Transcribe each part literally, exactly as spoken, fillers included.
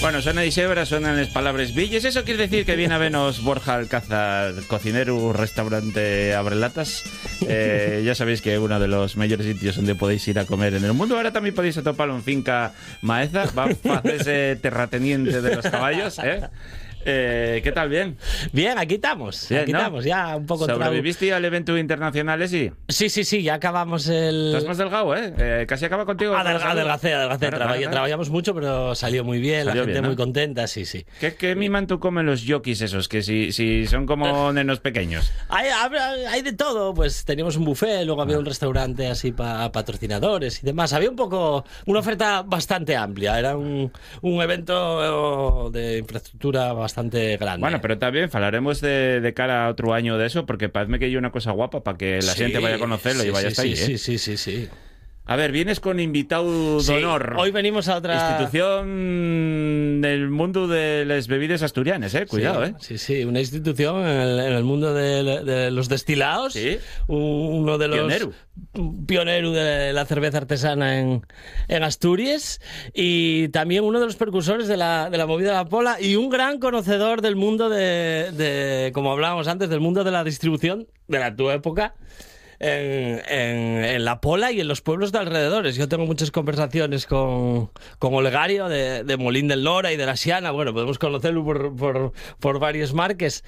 Bueno, sona Ixebra, sonan les palabres villes. Eso quiere decir que viene a venos Borja Alcázar, cocinero, restaurante Abrelatas. Eh, ya sabéis que es uno de los mejores sitios donde podéis ir a comer en el mundo. Ahora también podéis atoparlo en Finca Maeza. Va a hacerse terrateniente de los caballos, ¿eh? Eh, ¿Qué tal? ¿Bien? Bien, aquí estamos. Bien, aquí ¿no? estamos, ya un poco... ¿Sobreviviste trau... al evento internacional ese? Sí, sí, sí, ya acabamos el... Estás más delgado, ¿eh? eh casi acaba contigo. Adelgacé, adelgacé. adelgacé. Claro, Traball... claro, claro. Trabajamos mucho, pero salió muy bien, Salió la gente bien, ¿no? muy contenta, sí, sí. ¿Qué, qué miman tú comen los yokis esos? Que si, si son como nenos pequeños. Hay, hay de todo, pues teníamos un buffet, luego había Ah. un restaurante así para patrocinadores y demás. Había un poco, una oferta bastante amplia, era un, un evento de infraestructura bastante grande. Bueno, pero también hablaremos de, de cara a otro año de eso, porque parece que hay una cosa guapa para que la Sí, gente vaya a conocerlo sí, y vaya sí, hasta ahí, sí, ¿eh? sí, sí, sí, sí. A ver, vienes con invitado de Sí, honor. hoy venimos a otra... Institución del mundo de las bebidas asturianas, ¿eh? Cuidado, sí, ¿eh? Sí, sí, una institución en el, en el mundo de, de los destilados. Sí. Uno de los... Pionero. Pionero de la cerveza artesana en, en Asturias. Y también uno de los precursores de la, de la movida de la pola. Y un gran conocedor del mundo de, de, como hablábamos antes, del mundo de la distribución de la tu época. En, en, en la pola y en los pueblos de alrededores. Yo tengo muchas conversaciones con, con Olegario de, de Molín del Nora y de la Xiana. Bueno, podemos conocerlo por, por, por varios marques.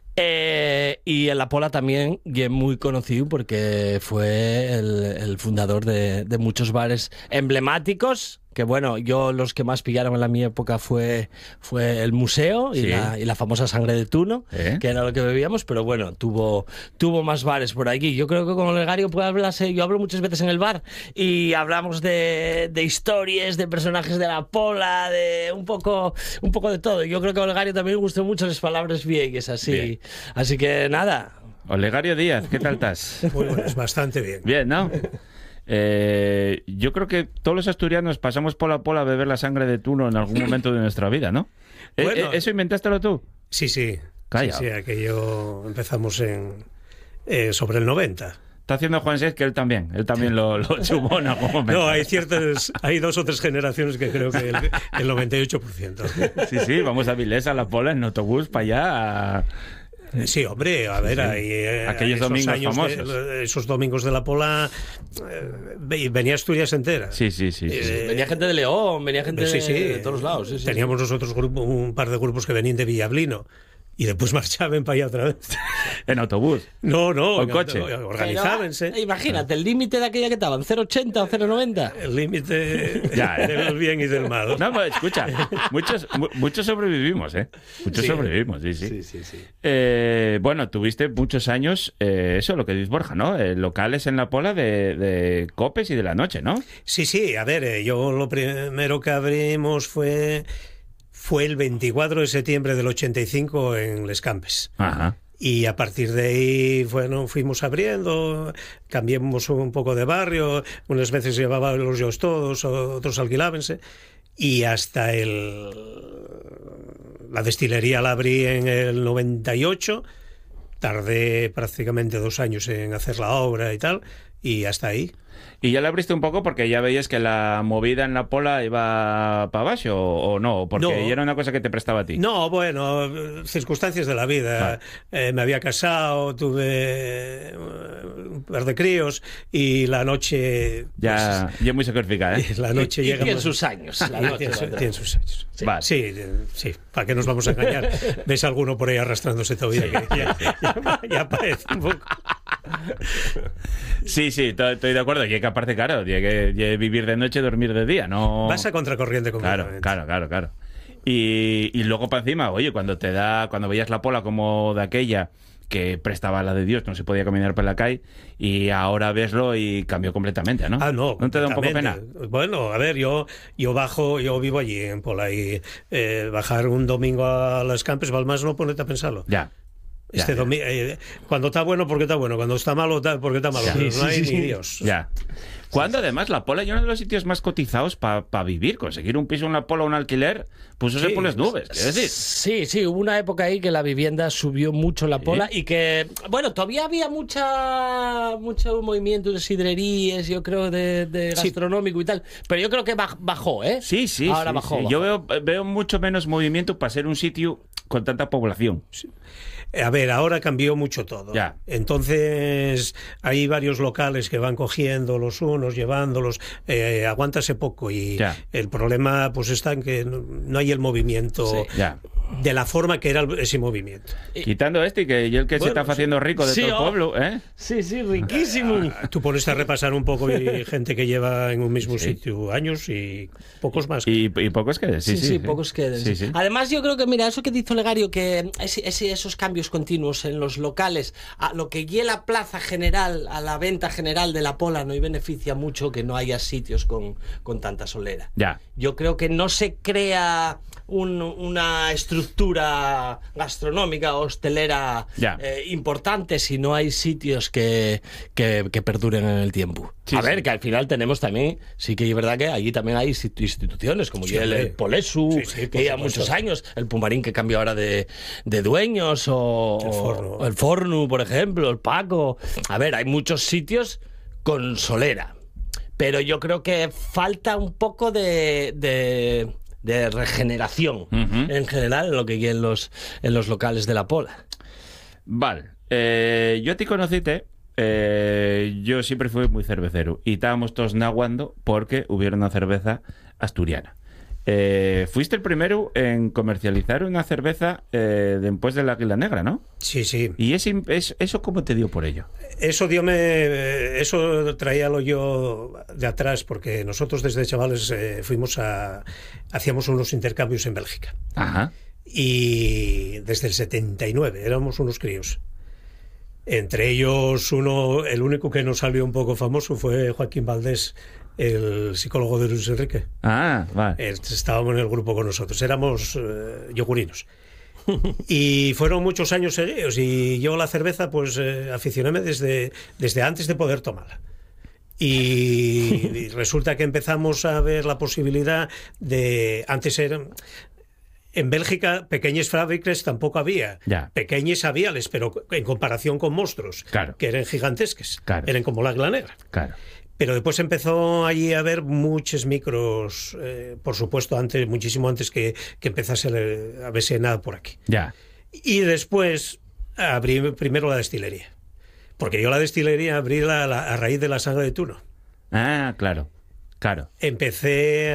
Eh, y en la pola también y es muy conocido porque fue el, el fundador de, de muchos bares emblemáticos. Que bueno, yo los que más pillaron en la mi época fue, fue el museo y, Sí. la, y la famosa sangre de tuno, ¿Eh? que era lo que bebíamos, pero bueno, tuvo, tuvo más bares por aquí. Yo creo que con Olegario puede hablarse, yo hablo muchas veces en el bar y hablamos de, de historias, de personajes de la pola, de un poco, un poco de todo. Yo creo que a Olegario también le gustó mucho las palabras viejas, así, Bien. así que nada. Olegario Díaz, ¿qué tal estás? Muy bueno, es bastante bien. Bien, ¿no? Eh, yo creo que todos los asturianos pasamos por la pola a beber la sangre de tuno en algún momento de nuestra vida, ¿no? Eh, Bueno. eh, ¿Eso inventástelo tú? Sí, sí. Calla. Sí, sí, aquello empezamos en eh, sobre el noventa. Está haciendo Juan Sez que él también, él también lo, lo chumó en algún momento. No, hay ciertas, hay dos o tres generaciones que creo que el, el noventa y ocho por ciento. Sí, sí, vamos a Vilés, a la pola, en autobús, para allá. A... Sí, hombre, a ver, sí. hay, eh, Aquellos esos domingos años famosos. de- esos domingos de la pola, eh, ve- venía Asturias entera. Sí, sí, sí. sí. Eh, Venía gente de León, venía gente Sí, sí. de, de todos lados. Sí, sí. Teníamos nosotros grupo, un par de grupos que venían de Villablino y después marchaban para allá otra vez. En autobús. No, no, ¿O en coche? organizábanse. Pero, imagínate, el límite de aquella que estaban, cero ochenta o cero noventa. El límite Ya, eh. del bien y del mal. No, pues escucha, muchos, mu- muchos sobrevivimos, ¿eh? Muchos Sí. sobrevivimos, sí, sí. Sí, sí, sí. Eh, bueno, tuviste muchos años, eh, eso, lo que dice Borja, ¿no? Eh, locales en la pola de, de copes y de la noche, ¿no? Sí, sí, a ver, eh, yo lo primero que abrimos fue, fue el veinticuatro de septiembre del ochenta y cinco en Les Campes. Ajá. Y a partir de ahí, bueno, fuimos abriendo, cambiamos un poco de barrio, unas veces llevaba los yo todos, otros alquilábense, y hasta el... La destilería la abrí en el noventa y ocho, tardé prácticamente dos años en hacer la obra y tal, y hasta ahí. Y ya la abriste un poco porque ya veías que la movida en la pola iba para abajo, o, o no, porque No. ya era una cosa que te prestaba a ti. No, bueno, circunstancias de la vida. Ah. Eh, me había casado, tuve eh, un par de críos y la noche... Ya, ya muy sacrificada, ¿eh? pues, la noche Y llega... tiene más- sus años. La Sí, noche, tiene, su- ¿verdad? tiene sus años. Sí, Vale. sí, eh, sí, ¿para qué nos vamos a engañar? ¿Ves alguno por ahí arrastrándose todavía? Que ya, ya, ya parece un poco... Sí, sí, to- estoy de acuerdo. Y que aparte, claro, tiene que tiene vivir de noche y dormir de día, ¿no? Vas a contracorriente Claro, completamente. claro, claro, claro. Y, y luego para encima, oye, cuando te da, cuando veías la pola como de aquella que prestaba la de Dios, no se podía caminar por la calle, y ahora veslo y cambió completamente, ¿no? Ah, no. ¿No te da un poco pena? completamente. Bueno, a ver, yo, yo bajo, yo vivo allí en Pola y eh, bajar un domingo a las Campes, Balmas, no ponete a pensarlo. Ya. Este ya, ya. domi- eh, cuando está bueno, porque está bueno. Cuando está malo, está porque está malo. Ya. No Sí, hay sí, ni sí. Dios. Ya. Cuando además la Pola es uno de los sitios más cotizados para pa vivir. Conseguir un piso en la Pola o un alquiler, puso Sí. por las nubes. Quiero decir. Sí, sí, hubo una época ahí que la vivienda subió mucho la Pola y que, bueno, todavía había mucha mucho movimiento de sidrerías, yo creo, de, de Sí. gastronómico y tal, pero yo creo que baj- bajó, ¿eh? Sí, sí, Ahora sí, bajó, sí. bajó. Yo veo, veo mucho menos movimiento para ser un sitio con tanta población. A ver, ahora cambió mucho todo. Ya. Entonces, hay varios locales que van cogiendo los unos, llevándolos. Eh, aguántase poco y Ya. el problema pues está en que no, no hay el movimiento Sí. Ya. de la forma que era el- ese movimiento. Quitando este, que yo el que Bueno, se está haciendo rico de Sí, todo el oh. pueblo, ¿eh? Sí, sí, riquísimo. Tú pones a repasar un poco y gente que lleva en un mismo Sí. sitio años y pocos más. Y, y pocos que sí, Sí, sí, sí, sí. pocos queden. Sí, sí. Además, yo creo que, mira, eso que dice Olegario, que ese- ese- esos cambios continuos en los locales, a lo que guía la plaza general, a la venta general de la Pola, no y beneficia mucho que no haya sitios con, con tanta solera. Ya. Yo creo que no se crea un- una estructura gastronómica o hostelera Ya. eh, importante si no hay sitios que, que, que perduren en el tiempo. Sí, a sí. ver, que al final tenemos también, sí que es verdad que allí también hay institu- instituciones como Sí, el, hombre. el Polesu, Sí, sí, por que lleva supuesto. muchos años, el Pumarín que cambió ahora de, de dueños, o El Forno. o el Fornu, por ejemplo, el Paco. A ver, hay muchos sitios con solera, pero yo creo que falta un poco de... de de regeneración Ujú. en general en lo que hay en los, en los locales de la Pola. Vale. Eh, yo te conociste. Eh, yo siempre fui muy cervecero y estábamos todos naguando porque hubiera una cerveza asturiana. Eh, fuiste el primero en comercializar una cerveza eh, después del Águila Negra, ¿no? Sí, sí. ¿Y ese, es, eso cómo te dio por ello? Eso diome, eso traíalo yo de atrás, porque nosotros desde chavales eh, fuimos a, hacíamos unos intercambios en Bélgica. Ajá. Y desde el setenta y nueve éramos unos críos. Entre ellos, uno, el único que nos salió un poco famoso fue Joaquín Valdés, el psicólogo de Luis Enrique. Ah, vale. Eh, Estábamos en el grupo con nosotros, éramos eh, yogurinos. Y fueron muchos años seguidos y yo la cerveza pues eh, aficionéme desde, desde antes de poder tomarla. Y, y resulta que empezamos a ver la posibilidad de... Antes eran... En Bélgica, pequeñas fábricas tampoco había. Ya. Pequeñas habíales, pero en comparación con monstruos, Claro. que eran gigantescas. Claro. Eran como la Águila Negra. Claro. Pero después empezó allí a haber muchos micros, eh, por supuesto, antes, muchísimo antes que, que empezase a verse nada por aquí. Ya. Y después abrí primero la destilería. Porque yo la destilería abrí la, la- a raíz de la saga de Tuno. Ah, claro. Claro. Empecé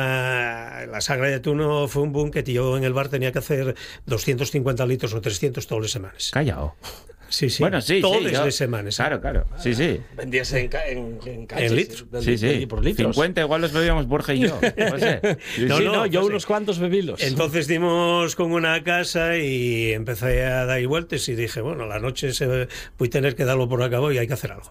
a... La saga de Tuno fue un boom que yo en el bar tenía que hacer doscientos cincuenta litros o trescientos todas las semanas. Callao. Sí, sí. Bueno, sí, Todas sí. yo- las semanas. Claro, claro. Sí, sí. Vendías en, ca- en, en, En litros. del- Sí, sí. por litros. cincuenta igual los bebíamos Borja y yo. No sé. Sí, No, sí. Sí, no, no, yo pues sí. unos cuantos bebilos. Entonces dimos con una casa y empecé a dar vueltas y dije, bueno, la noche se, voy a tener que darlo por acabado y hay que hacer algo.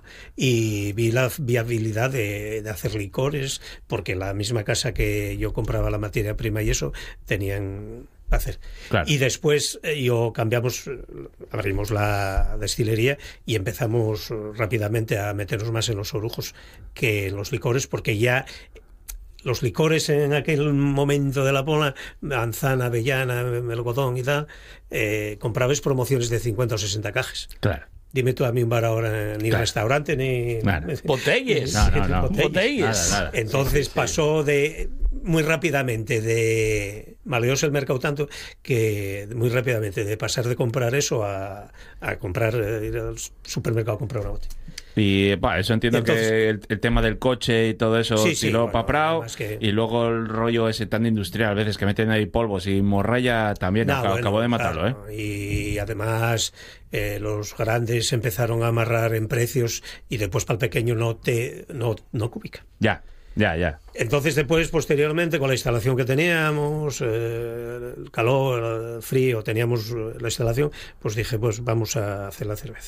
Y vi la viabilidad de, de hacer licores, porque la misma casa que yo compraba la materia prima y eso, tenían para hacer. Claro. Y después eh, yo cambiamos, eh, abrimos la destilería y empezamos eh, rápidamente a meternos más en los orujos que en los licores, porque ya los licores en aquel momento de la Pola, manzana, avellana, melocotón y tal, eh, comprabas promociones de cincuenta o sesenta cajas. Claro. Dime tú a mí un bar ahora, ni Claro. restaurante, ni... Claro. Botelles. No, no, no. Botellas. Botellas. Nada, nada. Entonces Sí, sí, sí. pasó de muy rápidamente de maleóse el mercado tanto que muy rápidamente de pasar de comprar eso a, a comprar eh, ir al supermercado a comprar una botella. Y bah, eso entiendo Y entonces- que el, el tema del coche y todo eso Sí, sí, tiró bueno, para Prado además que- y luego el rollo ese tan industrial, a veces que meten ahí polvos y morralla también No, acabó, bueno, acabó de matarlo, claro, ¿eh? Y además eh, los grandes empezaron a amarrar en precios y después para el pequeño no te no, no cubica. Ya, ya, ya. Entonces después, posteriormente, con la instalación que teníamos, eh, el calor, el frío, teníamos eh, la instalación, pues dije, pues vamos a hacer la cerveza.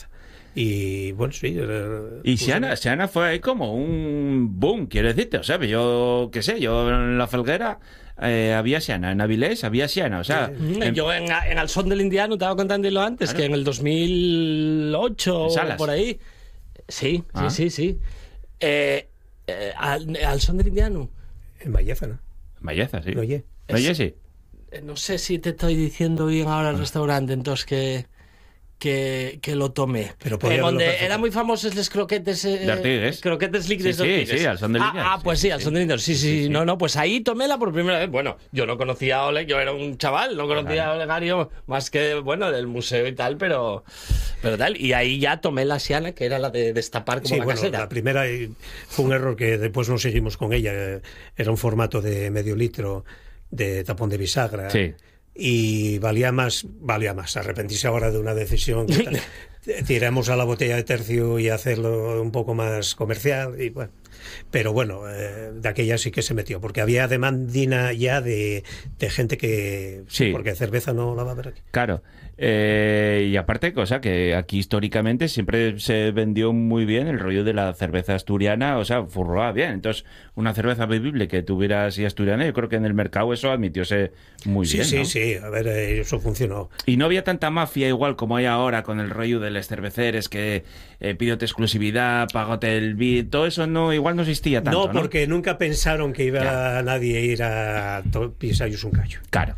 Y bueno, sí. Y Xiana, Xiana fue ahí como un boom, quiero decirte. O sea, yo, qué sé, yo en La Felguera eh, había Xiana, en Avilés había Xiana. O sea, Sí. en, Yo en, en Al Son del Indiano, estaba contándolo antes, Claro. que en el dos mil ocho o Salas. por ahí. Sí, Ah. sí, sí, sí. Eh, eh, al, al Son del Indiano. En Valleza, ¿no? Valleza, sí. No, oye. No, oye, sí. Eh, No sé si te estoy diciendo bien ahora el restaurante, entonces que, que, que lo tomé. Pero podía Eh, haberlo donde perfecto. eran muy famosos los croquetes. Eh, De Artigues. Croquetes líquidos Sí, de sí, Artigues. sí, al Son del ah, Indiano. ah, Sí, pues sí, sí, al sí. Son del Indiano. Sí, sí, Sí, sí. No, no, pues ahí toméla por primera vez. Bueno, yo no conocía a Oleg, yo era un chaval, no conocía a Olegario más que, bueno, del museo y tal, pero, pero tal. Y ahí ya tomé la Xiana, que era la de destapar como Sí, la bueno, casera. la primera eh, fue un error que después no seguimos con ella. eh, Era un formato de medio litro de tapón de bisagra. Sí. Y valía más, valía más. Arrepentirse ahora de una decisión. que tal, tiramos a la botella de tercio y hacerlo un poco más comercial. Y bueno. Pero bueno, eh, de aquella sí que se metió, porque había demandina ya de, de gente que... Sí. Porque cerveza no la va a ver aquí. Claro. Eh, y aparte, cosa que aquí históricamente siempre se vendió muy bien el rollo de la cerveza asturiana, o sea, furroaba bien. Entonces, una cerveza bebible que tuviera así asturiana, yo creo que en el mercado eso admitióse muy Sí, bien. sí, ¿no? sí. A ver, eh, eso funcionó. Y no había tanta mafia igual como hay ahora con el rollo de los cerveceres que eh, pídote exclusividad, pagote el bit, todo eso no igual no existía tanto, ¿no? No, porque nunca pensaron que iba Ya. nadie a ir a to- pisarles un callo. Claro.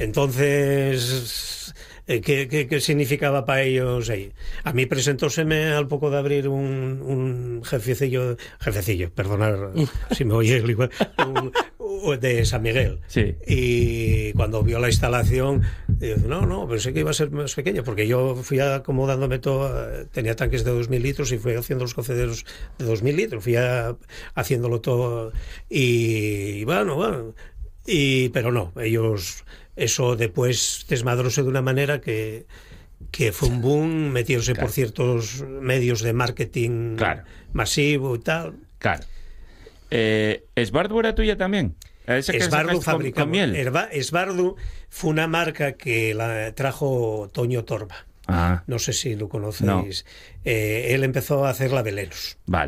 Entonces, eh, ¿qué, qué, qué significaba para ellos ahí? A mí presentóseme al poco de abrir un, un jefecillo, jefecillo, perdonar si me oye igual, un- un- de San Miguel. Sí. Y cuando vio la instalación, dice, no, no, pensé que iba a ser más pequeño, porque yo fui acomodándome todo, eh, tenía tanques de dos mil litros y fui haciendo los cocederos de dos mil litros, fui a- haciéndolo todo. Y, y bueno, bueno. Y, pero no, ellos, eso después desmadróse de una manera que, que fue un boom, metiéndose Claro. por ciertos medios de marketing Claro. masivo y tal. Claro. Eh, ¿Esbardu era tuya también? Ese que Esbardu sacaste con- fabricaba con miel. Herba- Esbardu fue una marca que la trajo Toño Torba. Ah, No sé si lo conocéis. Eh, él empezó a hacer la Velenos. vale.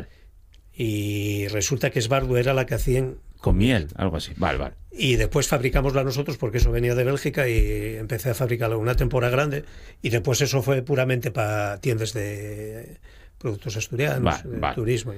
Y resulta que Esbardu era la que hacían. Con miel, algo así. Vale, vale. Y después fabricámosla nosotros porque eso venía de Bélgica y empecé a fabricarla una temporada grande. Y después eso fue puramente para tiendas de productos asturianos, Vale, de vale. turismo.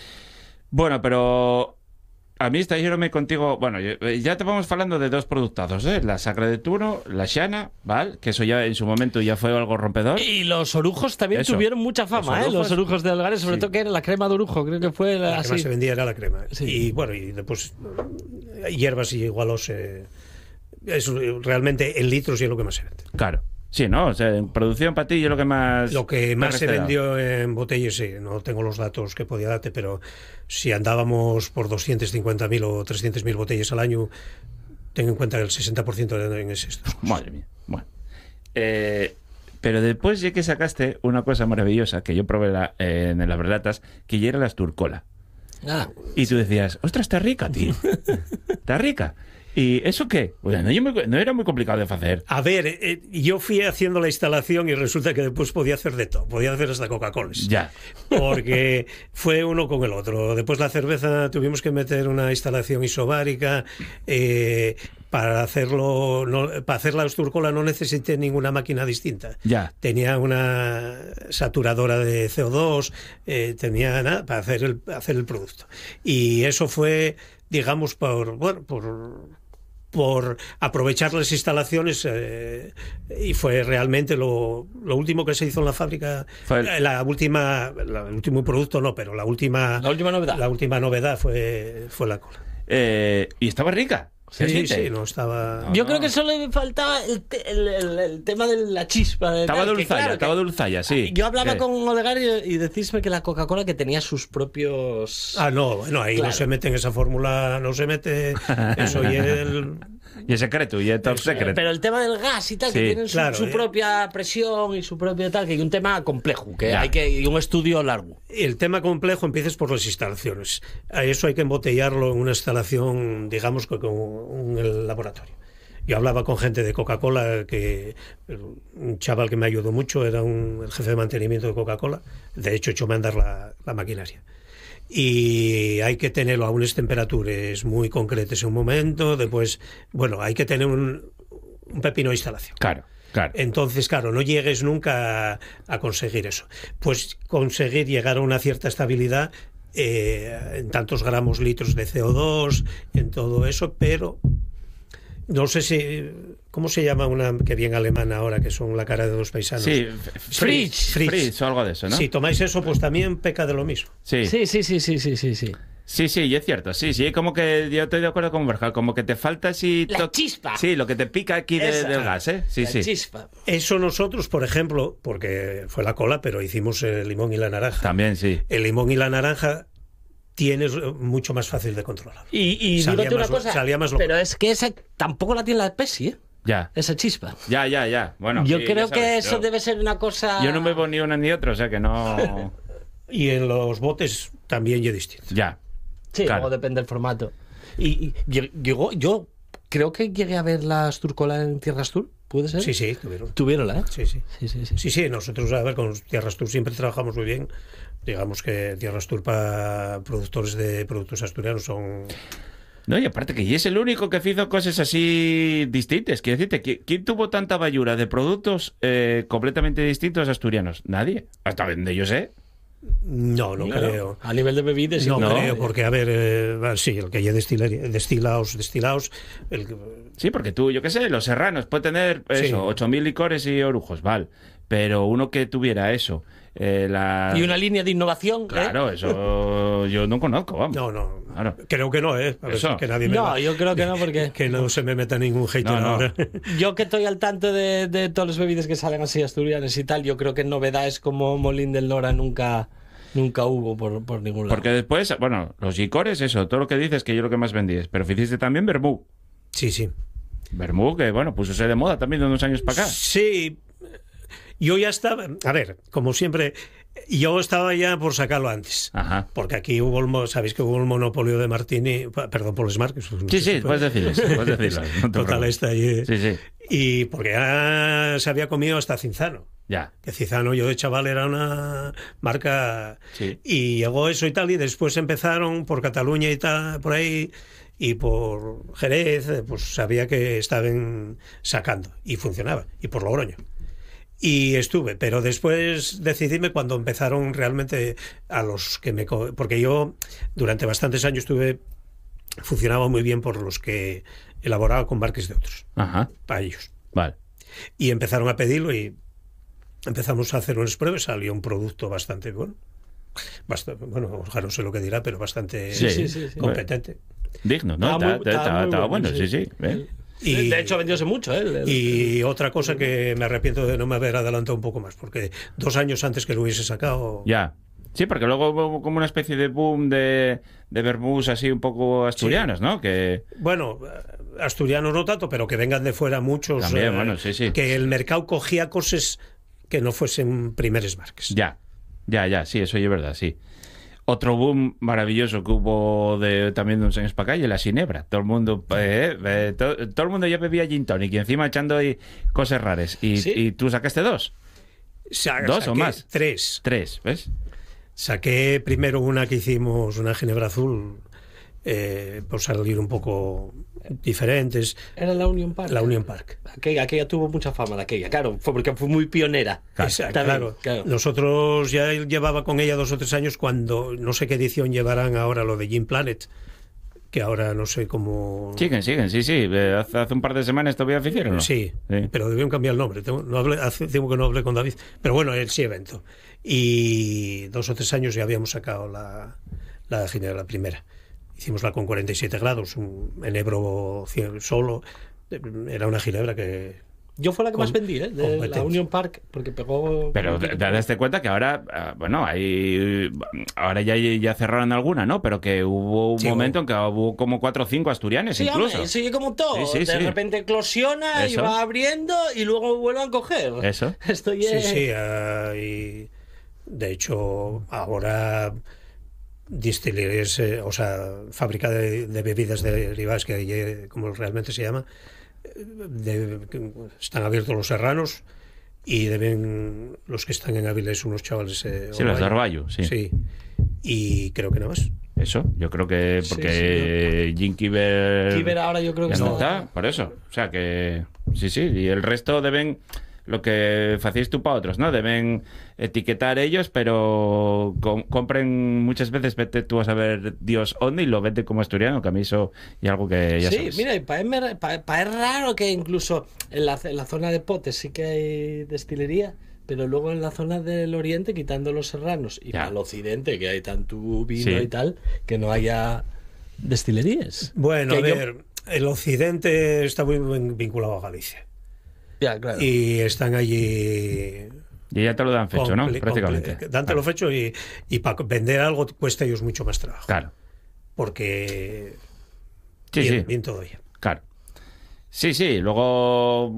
Bueno, pero a mí estáxerome contigo, bueno, yo- ya te vamos hablando de dos productazos, ¿eh? La Sacra de Turo, la Xiana, ¿vale? Que eso ya en su momento ya fue algo rompedor. Y los orujos también Eso. tuvieron mucha fama, Los ¿eh? Los orujos. orujos de Algares, sobre Sí. todo que era la crema de orujo, creo que fue la, La que así. más se vendía era la crema. Sí. Y bueno, y después eh, hierbas y igualos. Eh, es realmente en litros y es lo que más se vende. Claro. Sí, ¿no? O sea, en producción para ti es lo que más... Lo que más se restado. vendió en botellas, sí, no tengo los datos que podía darte, pero si andábamos por doscientas cincuenta mil o trescientas mil botellas al año, ten en cuenta que el sesenta por ciento en es esto. Madre mía. Bueno. Eh, pero después ya que sacaste una cosa maravillosa que yo probé la- eh, en las Brelatas, que ya era la Asturcola. Ah, Y tú decías, ostras, está rica, tío. Está rica. ¿Y eso qué? Pues no, yo me- no era muy complicado de hacer. A ver, eh, yo fui haciendo la instalación y resulta que después podía hacer de todo, podía hacer hasta Coca-Cola. Ya. Porque fue uno con el otro. Después la cerveza tuvimos que meter una instalación isobárica. Eh, para hacerlo, no, para hacer la Asturcola no necesité ninguna máquina distinta. Ya. Tenía una saturadora de C O dos, eh, tenía nada para hacer el, hacer el producto. Y eso fue, digamos, por, bueno, por, por aprovechar las instalaciones eh, y fue realmente lo, lo último que se hizo en la fábrica. Fue el- La última, la- el último producto no, pero la última, la última novedad. la última novedad fue, fue la cola. Eh, y estaba rica. Sí, ¿Qué sí, siente? no estaba. Yo no. creo que solo le faltaba el, te- el- el- el tema de la chispa. de Estaba tal, que dulzaya, claro, estaba que- dulzaya, sí. Yo hablaba ¿Qué? con Olegario y decísme que la Coca-Cola que tenía sus propios... Ah, no, bueno, ahí Claro. no se mete en esa fórmula, no se mete eso y el. Y es secreto, y es top secret. Pero el tema del gas y tal, Sí, que tienen su, claro, su eh. propia presión y su propio tal, que hay un tema complejo, que Ya. hay que y un estudio largo. El tema complejo empiezas por las instalaciones. A eso hay que embotellarlo en una instalación, digamos, que como un el laboratorio. Yo hablaba con gente de Coca-Cola, que un chaval que me ayudó mucho era un, el jefe de mantenimiento de Coca-Cola. De hecho, echóme a andar la, la maquinaria. Y hay que tenerlo a unas temperaturas muy concretas en un momento. Después, bueno, hay que tener un, un pepino de instalación. Claro. Claro. Entonces, claro, no llegues nunca a, a conseguir eso. Pues conseguir llegar a una cierta estabilidad eh, en tantos gramos litros de C O dos, en todo eso, pero no sé si... ¿Cómo se llama una que viene alemana ahora, que son la cara de dos paisanos? Sí, Fritz. Fritz. Fritz o algo de eso, ¿no? Si tomáis eso, pues también peca de lo mismo. Sí. Sí, sí, sí, sí, sí, sí, sí. Sí, sí, y es cierto, sí, sí, como que yo estoy de acuerdo con Borja, como que te falta así... La chispa. Sí, lo que te pica aquí de, del gas, ¿eh? Sí, La sí. chispa. Eso nosotros, por ejemplo, porque fue la cola, pero hicimos el limón y la naranja. También, sí. El limón y la naranja tienes mucho más fácil de controlar. Y, y Salía dígote una más- cosa, salía más loco. pero es que esa tampoco la tiene la Pepsi, ¿eh? Ya, Esa chispa. ya, ya, ya. Bueno, Yo sí, creo ya que sabes, eso yo- debe ser una cosa... Yo no bebo ni una ni otra, o sea que no... Y en los botes también es distinto. Ya. Sí, Claro. luego depende del formato. Y, y lle- llegó, yo creo que llegué a ver la Asturcola en Tierras Tour, ¿puede ser? Sí, sí, tuvieron. Tuvieronla, ¿eh? Sí, sí. Sí, sí, sí. Sí, sí, nosotros, a ver, con Tierras Tour siempre trabajamos muy bien. Digamos que Tierras Tour para productores de productos asturianos son... No, y aparte que y es el único que hizo cosas así distintas. Quiero decirte, ¿qui- ¿quién tuvo tanta bayura de productos eh, completamente distintos asturianos? Nadie. Hasta donde yo sé. No, no Claro. creo. A nivel de bebidas... No, igual. creo, porque, a ver, eh, sí, el que ya destilería- destilados, destilados, el, que- Sí, porque tú, yo qué sé, los serranos puede tener Sí. eso, ocho mil licores y orujos, vale. Pero uno que tuviera eso, eh, la... Y una línea de innovación, ¿eh? Claro, eso yo no conozco, vamos. no, no, Claro. creo que no, ¿eh? A ver, Eso. que nadie me No, va- yo creo que no, porque que no se me meta ningún hater No, no. ahora. yo que estoy al tanto de, de todas las bebidas que salen así asturianas y tal, yo creo que novedades como Molín del Nora nunca, nunca hubo por, por ningún lado. Porque después, bueno, los licores, eso, todo lo que dices que yo lo que más vendí es, pero hiciste también vermú. Sí, sí. Vermú, que bueno, pusose de moda también de unos años para acá. Sí, yo ya estaba, a ver, como siempre, yo estaba ya por sacarlo antes. Ajá. Porque aquí hubo, el, mo- sabéis que hubo el monopolio de Martini, pa- perdón por les marques. Sí, sí, puedes decirles, puedes decirles. No te Total, preocupes. está ahí. Sí, sí, Y porque ya se había comido hasta Cinzano. ya. Que Cinzano, yo de chaval era una marca. Sí. Y llegó eso y tal, y después empezaron por Cataluña y tal, por ahí, y por Jerez, eh, pues sabía que estaban sacando, y funcionaba, y por Logroño. Y estuve, pero después decidíme cuando empezaron realmente a los que me... co- Porque yo durante bastantes años estuve... Funcionaba muy bien por los que elaboraba con barques de otros, Ajá. para ellos. Vale. Y empezaron a pedirlo y empezamos a hacer unas pruebas, salió un producto bastante bueno. Bastante, bueno, Borja no sé lo que dirá, pero bastante Sí, sí, sí, sí. competente. Digno, ¿no? Estaba muy- Está- estaba está- muy estaba bueno, bueno, sí, sí. sí. ¿eh? Y, De hecho, vendióse mucho, ¿eh? El- el- y otra cosa que me arrepiento de no me haber adelantado un poco más, porque dos años antes que lo hubiese sacado... Ya. Sí, porque luego hubo como una especie de boom de, de vermús así un poco asturianos, ¿no? Que Bueno, asturianos no tanto, pero que vengan de fuera muchos. También, eh, bueno, sí, sí. Que el mercado cogía cosas que no fuesen primeres marques. ya, ya, ya, sí, eso es verdad, sí. Otro boom maravilloso que hubo de también de unos años para acá, y la Ginebra. Todo el mundo, eh, eh, to- todo, el mundo ya bebía gin tonic y encima echando ahí cosas raras. Y, ¿Sí? y tú sacaste dos, Sa- ¿Dos o saqué más? Tres. tres, ¿ves? Saqué primero una que hicimos, una Ginebra Azul, eh, por salir un poco diferentes. Era la Union Park. La Union Park. Aquella, aquella tuvo mucha fama, la aquella. Claro, fue porque fue muy pionera. Esa, También, claro. claro. Nosotros ya llevaba con ella dos o tres años cuando, no sé qué edición llevarán ahora lo de Gin Planet, que ahora no sé cómo... Siguen, siguen, sí, sí. Eh, hace, hace un par de semanas todavía hicieron, ¿no? Sí, Sí. pero debieron cambiar el nombre. Tengo, no hablé, hace tiempo que no hablé con David. Pero bueno, el sí evento. Y dos o tres años ya habíamos sacado la, la Ginebra, la primera. Hicimos la con cuarenta y siete grados, un enebro cien solo. Era una Ginebra que... Yo fue la que Con- más vendí, ¿eh? De la competencia. Union Park, porque pegó... Pero te, te das cuenta que ahora, ah, bueno, hay, ahora ya, ya cerraron alguna, ¿no? Pero que hubo un Sí, momento en que hubo como cuatro o cinco asturianes Sí, incluso. hombre, sigue como todo. Sí, sí, de sí. repente eclosiona y Eso. va abriendo y luego vuelve a coger. Eso. Esto ya Sí, es- sí. ah, y de hecho, ahora destilerías, eh, o sea, fábrica de, de bebidas derivadas, que eh, como realmente se llama, de, están abiertos los serranos y deben los que están en Áviles unos chavales. Eh, sí, los de Arballo, sí. Sí. Y creo que nada más. Eso, yo creo que porque sí, sí, Jim Kiver... Kiver ahora yo creo que no está. está, por eso. O sea que sí, sí, y el resto deben... Lo que hacéis tú para otros, ¿no? Deben etiquetar ellos, pero com compren muchas veces, vete tú a saber Dios dónde y lo venden como asturiano, que a mí eso y algo que ya sí, sabes. Sí, mira, y para pa, pa es raro que incluso en la, en la zona de Potes sí que hay destilería, pero luego en la zona del oriente, quitando los serranos, y para el occidente, que hay tanto vino sí. y tal, que no haya destilerías. Bueno, que a ver, yo... el occidente está muy vinculado a Galicia. Ya, claro. Y están allí... Y ya te lo dan fecho, ¿no? Prácticamente. Dan te lo fecho y, y para vender algo cuesta a ellos mucho más trabajo. Claro. Porque... Sí, bien, sí. bien todo ya. Claro. Sí, sí, luego,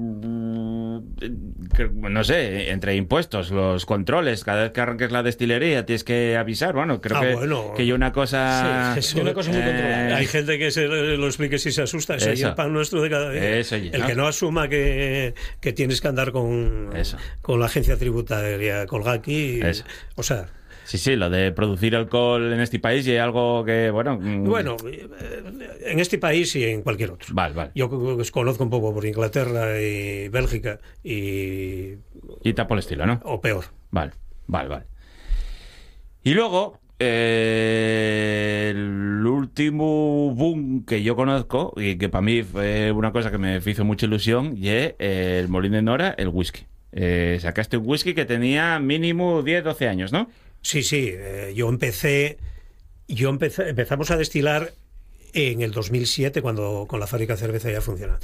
no sé, entre impuestos, los controles, cada vez que arranques la destilería tienes que avisar, bueno, creo ah, que, bueno. que hay una cosa... Sí, eso, una cosa muy eh... controlada. Hay gente que se lo explique si se asusta, ese es el pan nuestro de cada día. Eso, ya, el ¿no? que no asuma que, que tienes que andar con, con la agencia tributaria colgada aquí, y, o sea... Sí, sí, lo de producir alcohol en este país y algo que, bueno... Bueno, en este país y en cualquier otro. Vale, vale. Yo conozco un poco por Inglaterra y Bélgica y... Y está por el estilo, ¿no? O peor. Vale, vale, vale. Y luego, eh, el último boom que yo conozco y que para mí fue una cosa que me hizo mucha ilusión y es el Molín de Nora, el whisky. Eh, sacaste un whisky que tenía mínimo diez, doce años, ¿no? Sí, sí, eh, yo empecé, yo empecé, empezamos a destilar en el dos mil siete cuando con la fábrica de cerveza ya funcionando.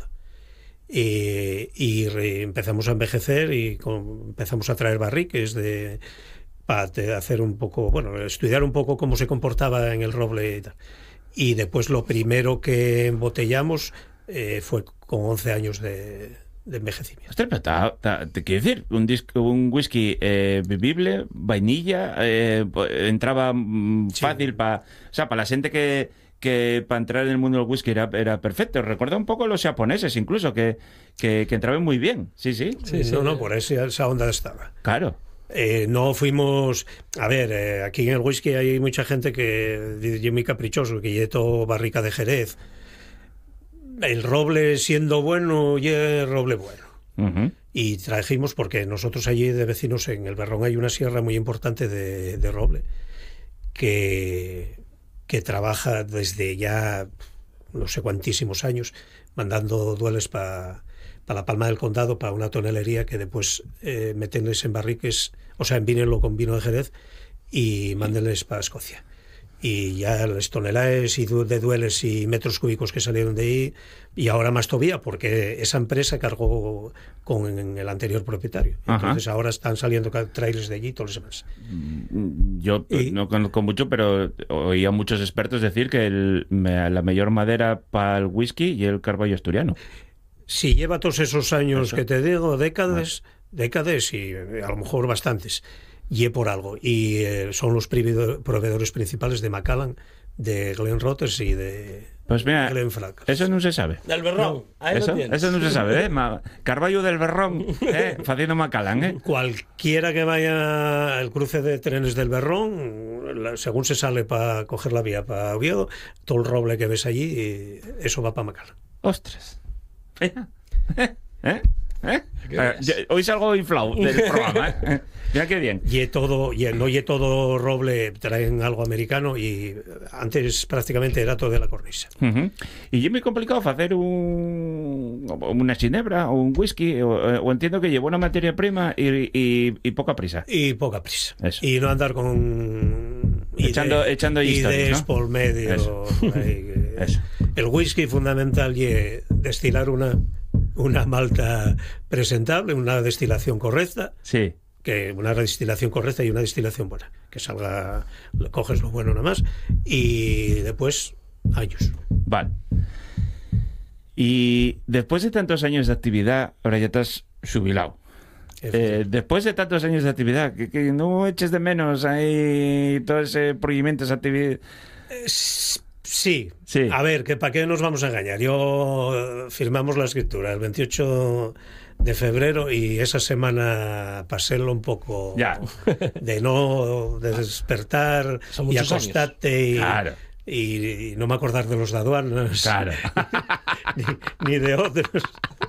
Y, y re, empezamos a envejecer y con, empezamos a traer barriques de, para hacer un poco, bueno, estudiar un poco cómo se comportaba en el roble y tal. Y después lo primero que embotellamos eh, fue con once años de... de envejecimiento. Ostras, pero ta, ta, te quiero decir, un, disco, un whisky eh, bebible, vainilla, eh, entraba mm, sí. fácil para, o sea, para la gente que que para entrar en el mundo del whisky era, era perfecto. Recuerda un poco a los japoneses incluso, que, que, que entraban muy bien. Sí, sí. sí, sí. No, no, por esa, esa onda estaba. Claro. Eh, no fuimos... A ver, eh, aquí en el whisky hay mucha gente que es muy caprichoso, que lleva todo barrica de Jerez. El roble siendo bueno y el roble bueno. Uh-huh. Y trajimos, porque nosotros allí de vecinos en el Berrón hay una sierra muy importante de, de roble que, que trabaja desde ya no sé cuantísimos años mandando dueles para pa la Palma del Condado, para una tonelería que después eh, metenles en barriques, o sea, envínenlo con vino de Jerez y mándenles para Escocia. Y ya las toneladas y de dueles y metros cúbicos que salieron de ahí, y ahora más todavía, porque esa empresa cargó con el anterior propietario. Entonces Ajá. ahora están saliendo trailers de allí y todos los demás. Yo y, no conozco mucho, pero oía muchos expertos decir que el, la mayor madera para el whisky y el carballo asturiano. Si lleva todos esos años Eso. que te digo, décadas, no. décadas y a lo mejor bastantes. Y por algo. Y eh, son los proveedores principales de Macallan, de Glenrothes y de pues mira, Glenfarclas. Eso no se sabe. Del Berrón. No, eso, eso no se sabe, ¿eh? Carballo del Berrón, ¿eh? Haciendo Macallan, ¿eh? Cualquiera que vaya al cruce de trenes del Berrón, la, según se sale para coger la vía para Oviedo, todo el roble que ves allí, eso va para Macallan. Ostras. ¿Eh? ¿Eh? ¿Eh? Eh, hoy salgo inflado del programa, ¿eh? Mira qué bien. Y todo, y no y todo roble, traen algo americano y antes prácticamente era todo de la cornisa. Uh-huh. Y es muy complicado hacer un, una ginebra o un whisky, o, o entiendo que lleva una materia prima y, y, y poca prisa. Y poca prisa. Eso. Y no andar con... Echando, ide, echando ideas, ¿no? por medio. Eso. Por ahí, Eso. El whisky fundamental y destilar una, una malta presentable, una destilación correcta. Sí. Que una destilación correcta y una destilación buena, que salga, coges lo bueno nada más y después años. Vale. Y después de tantos años de actividad, ahora ya estás jubilado. Eh, después de tantos años de actividad, que, que no eches de menos ahí todo ese proyecto de actividad. Sí. Sí. A ver, que ¿para qué nos vamos a engañar? Yo eh, firmamos la escritura el veintiocho de febrero y esa semana pasélo un poco Ya. de no de despertar Son y muchos acostarte y, Claro. y, y no me acordar de los de aduanas Claro. ni, ni de otros.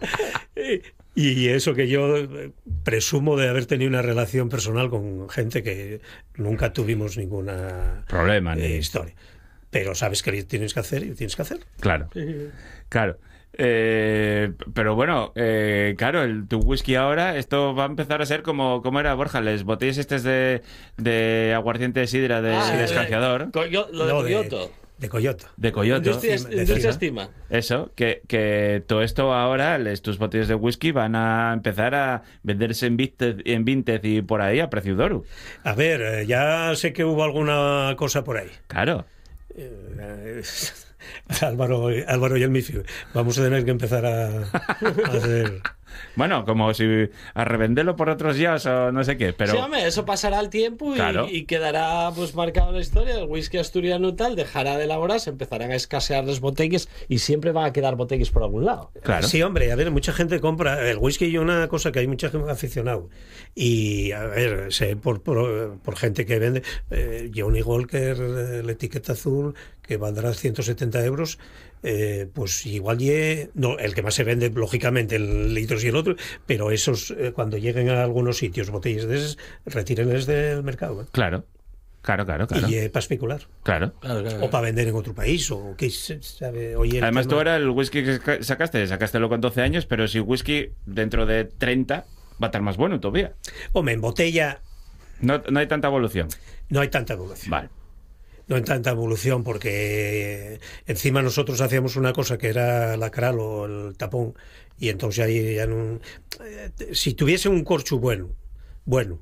Y eso que yo presumo de haber tenido una relación personal con gente que nunca tuvimos ninguna Problema, eh, ni- historia. Pero sabes que tienes que hacer y tienes que hacer. Claro. Claro. Eh, pero bueno, eh, claro, el, tu whisky ahora, esto va a empezar a ser como, como era, Borja, les botellas estes de, de aguardiente de sidra de, Ah, de eh, escanciador, Coyo- lo de No, Coyoto. de Coyoto. de Coyoto. Industria, de cima, industria de estima. Eso, que, que todo esto ahora, les, tus botellas de whisky van a empezar a venderse en Vinted, en Vinted y por ahí a precio de oro. A ver, eh, ya sé que hubo alguna cosa por ahí. Claro. Eh, Álvaro, Álvaro y el Mifi, vamos a tener que empezar a, a hacer... Bueno, como si a revenderlo por otros días o no sé qué, pero... Sí, hombre, eso pasará el tiempo y, Claro. y quedará pues marcado en la historia. El whisky asturiano tal dejará de elaborarse, empezarán a escasear las botellas y siempre van a quedar botellas por algún lado. Claro. Sí, hombre, a ver, mucha gente compra el whisky y una cosa que hay mucha gente aficionado. Y, a ver, sé por, por, por gente que vende, eh, Johnny Walker, eh, la etiqueta azul, que valdrá ciento setenta euros, eh, pues igual ye, no, el que más se vende, lógicamente, el litros y el otro, pero esos, eh, cuando lleguen a algunos sitios, botellas de esas, retírenles del mercado. ¿eh? Claro. Claro, claro, claro. Y eh, para especular. Claro. Claro, claro. O para vender en otro país, o qué se sabe. Oye, el Además, tema- tú ahora el whisky que saca- sacaste, sacástelo con doce años, pero si whisky dentro de treinta va a estar más bueno todavía. Hombre, en botella No, no hay tanta evolución. no hay tanta evolución. Vale. No hay tanta evolución porque encima nosotros hacíamos una cosa que era la cral o el tapón y entonces ahí ya no... eh, si tuviese un corcho bueno, bueno,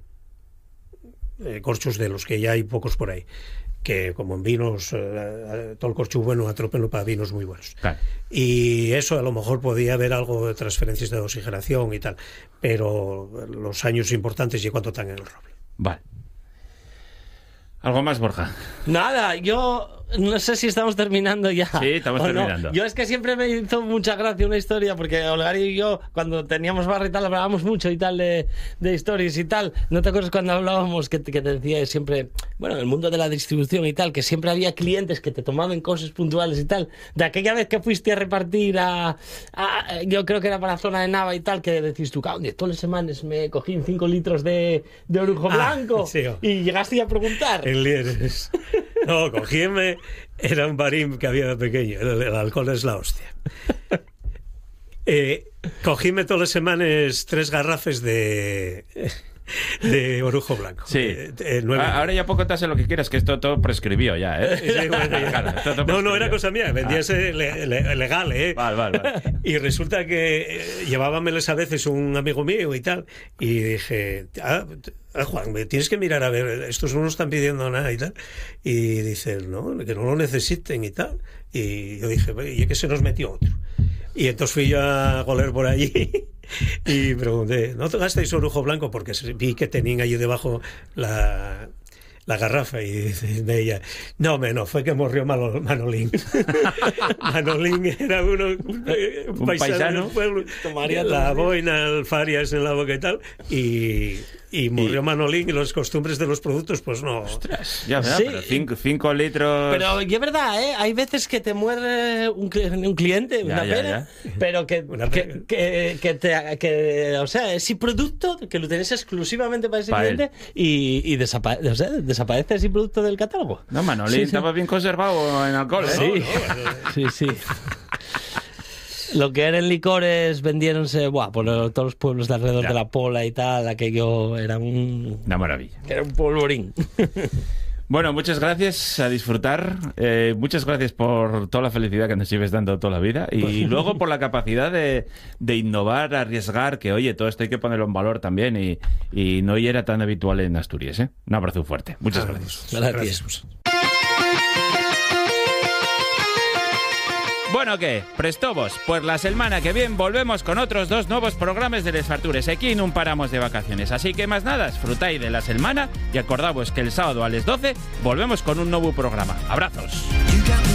eh, corchos de los que ya hay pocos por ahí, que como en vinos, eh, todo el corcho bueno atrópenlo para vinos muy buenos. Claro. Y eso a lo mejor podía haber algo de transferencias de oxigenación y tal, pero los años importantes y cuánto están en el roble. Vale. ¿Algo más, Borja? Nada, yo no sé si estamos terminando ya. Sí, estamos o no. terminando. Yo es que siempre me hizo mucha gracia una historia, porque Olgar y yo, cuando teníamos barra y tal, hablábamos mucho y tal de, de historias y tal. ¿No te acuerdas cuando hablábamos que, te- que te decía siempre, bueno, en el mundo de la distribución y tal, que siempre había clientes que te tomaban cosas puntuales y tal? De aquella vez que fuiste a repartir a, a- yo creo que era para la zona de Nava y tal, que decís tú, cabrón, todas las semanas me cogí cinco litros de, de orujo Ah, blanco. sí. Y llegaste a preguntar. En Lieres. No, cogíme, era un barín que había pequeño, el, el alcohol es la hostia. Eh, cogíme todas las semanas tres garrafes de, de orujo blanco. Sí. Eh, eh, nueve. Ah, ahora ya poco te hace lo que quieras, que esto todo prescribió ya, ¿eh? Sí, bueno, ya. Claro, esto todo No, no prescribió. era cosa mía, vendíase le- le- legal, ¿eh? Vale, vale, vale. Y resulta que eh, llevábameles a veces un amigo mío y tal, y dije, ah, ah, Juan, me tienes que mirar a ver, estos no nos están pidiendo nada y tal. Y dice, no, que no lo necesiten y tal. Y yo dije, y es que se nos metió otro. Y entonces fui yo a goler por allí y pregunté, ¿no te gastáis orujo blanco? Porque vi que tenían allí debajo la... la garrafa y dice de ella, no, me no, fue que murió Malo- Manolín. Manolín era uno, eh, un Un paisano, paisano. del pueblo, Tomaría la todo. boina, alfarias en la boca y tal, y, y murió Manolín y las costumbres de los productos, pues no. Ya, ¿verdad? Sí. Pero cinco, cinco litros... Pero y es verdad, ¿eh? Hay veces que te muere un, cli- un cliente, Ya, una ya, pena, pero que, Una que, pena. que, que te, que, o sea, ese producto que lo tienes exclusivamente para ese Pa' él. cliente y, y desapa- o sea, desaparece ese producto del catálogo. No, Manolín Sí, sí. estaba bien conservado en alcohol, ¿eh? Sí. Sí, sí. Lo que eran licores vendiéronse buah, por lo- todos los pueblos de alrededor Ya. de la Pola y tal, aquello era un, Una maravilla. era un polvorín. Bueno, muchas gracias, a disfrutar. Eh, muchas gracias por toda la felicidad que nos lleves dando toda la vida. Y luego por la capacidad de, de innovar, arriesgar, que oye, todo esto hay que ponerlo en valor también. Y, y no era tan habitual en Asturias, ¿eh? Un abrazo fuerte. Muchas Ah, gracias. Gracias. Bueno, ¿qué? Prestobos, pues la semana que viene volvemos con otros dos nuevos programas de Les Fartures. Aquí no paramos de vacaciones, así que más nada, disfrutáis de la semana y acordaos que el sábado a las doce volvemos con un nuevo programa. Abrazos. You got me